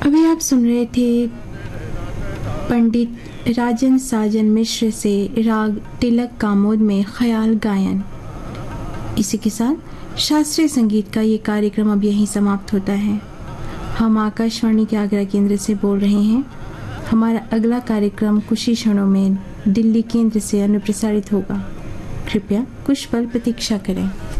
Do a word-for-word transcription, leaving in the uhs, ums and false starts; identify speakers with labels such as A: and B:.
A: अभी आप सुन रहे थे पंडित राजन साजन मिश्र से राग तिलक कामोद में ख्याल गायन। इसी के साथ शास्त्रीय संगीत का ये कार्यक्रम अब यहीं समाप्त होता है। हम आकाशवाणी के आगरा केंद्र से बोल रहे हैं। हमारा अगला कार्यक्रम कुछ ही क्षणों में दिल्ली केंद्र से अनुप्रसारित होगा। कृपया कुछ पल प्रतीक्षा करें।